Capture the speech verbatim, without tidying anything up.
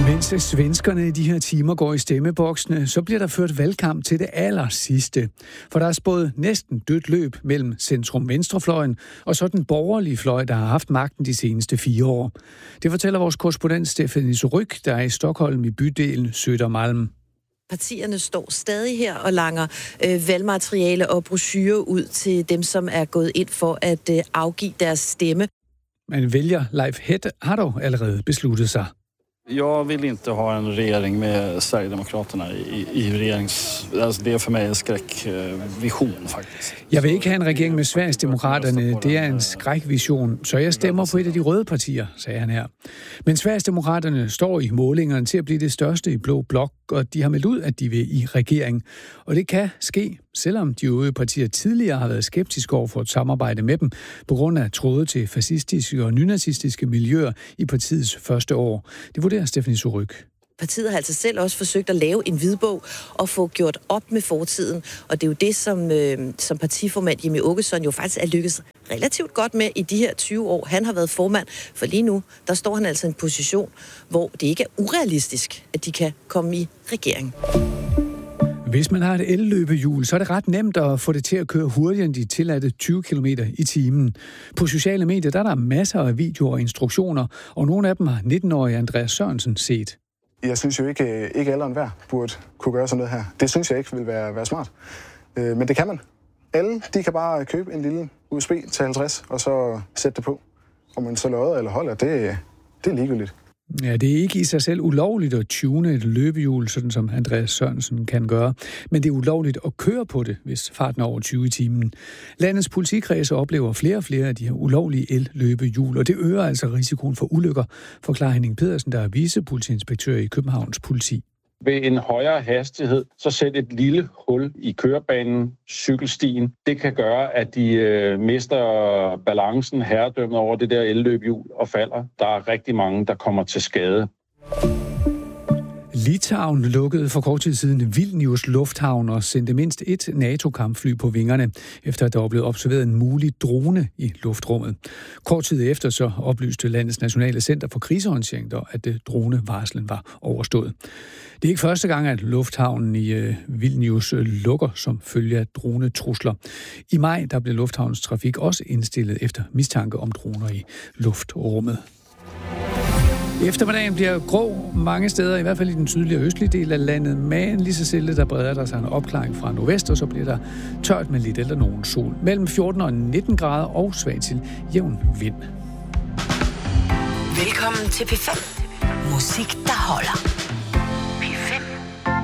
Mens svenskerne i de her timer går i stemmeboksene, så bliver der ført valgkamp til det aller sidste. For der er spået næsten dødt løb mellem centrum-venstrefløjen og så den borgerlige fløj, der har haft magten de seneste fire år. Det fortæller vores korrespondent Stephanie Surrugue, der er i Stockholm i bydelen Södermalm. Partierne står stadig her og langer øh, valgmateriale og brochurer ud til dem, som er gået ind for at øh, afgive deres stemme. Men vælger Leif Hett har dog allerede besluttet sig. Jag vill inte ha en regering med Sverigedemokraterna i, i regerings... Alltså det är för mig en skräckvision, faktisk. Jeg vil ikke have en regering med Sverigedemokraterne. Det er en skrækvision, så jeg stemmer på et af de røde partier, sagde han her. Men Sverigedemokraterne står i målingerne til at blive det største i blå blok, og de har meldt ud, at de vil i regering. Og det kan ske, selvom de øvrige partier tidligere har været skeptiske over for et samarbejde med dem, på grund af tråde til fascistiske og nynazistiske miljøer i partiets første år. Det vurderer Stephanie Surrugue. Partiet har altså selv også forsøgt at lave en hvidbog og få gjort op med fortiden. Og det er jo det, som, øh, som partiformand Jimmie Åkesson jo faktisk er lykkedes relativt godt med i de her tyve år. Han har været formand, for lige nu, der står han altså i en position, hvor det ikke er urealistisk, at de kan komme i regering. Hvis man har et elløbehjul, så er det ret nemt at få det til at køre hurtigere end de tilladte tyve kilometer i timen. På sociale medier der er der masser af videoer og instruktioner, og nogle af dem har nitten-årige Andreas Sørensen set. Jeg synes jo ikke, ikke alle og enhver burde kunne gøre sådan noget her. Det synes jeg ikke vil være, være smart. Men det kan man. Alle de kan bare købe en lille U S B til halvtreds, og så sætte det på. Om man så lodder eller holder, det, det er ligegyldigt. Ja, det er ikke i sig selv ulovligt at tune et løbehjul, sådan som Andreas Sørensen kan gøre. Men det er ulovligt at køre på det, hvis farten er over tyve i timen. Landets politikredse oplever flere og flere af de her ulovlige el-løbehjul, og det øger altså risikoen for ulykker, forklarer Henning Pedersen, der er vicepolitiinspektør i Københavns politi. Ved en højere hastighed, så sæt et lille hul i kørebanen, cykelstien. Det kan gøre, at de øh, mister balancen, herredømmet over det der elløbehjul og falder. Der er rigtig mange, der kommer til skade. Litauen lukkede for kort tid siden Vilnius lufthavn og sendte mindst et NATO-kampfly på vingerne, efter at der var blevet observeret en mulig drone i luftrummet. Kort tid efter så oplyste landets nationale center for krisehåndtering, at dronevarslen var overstået. Det er ikke første gang, at lufthavnen i Vilnius lukker som følge af dronetrusler. I maj der blev lufthavnens trafik også indstillet efter mistanke om droner i luftrummet. Eftermiddagen bliver grå mange steder, i hvert fald i den sydlige og østlige del af landet, men lige så stille der breder der sig en opklaring fra nordvest, og så bliver der tørt med lidt eller nogen sol. Mellem fjorten og nitten grader og svag til jævn vind. Velkommen til P fem. Musik, der holder.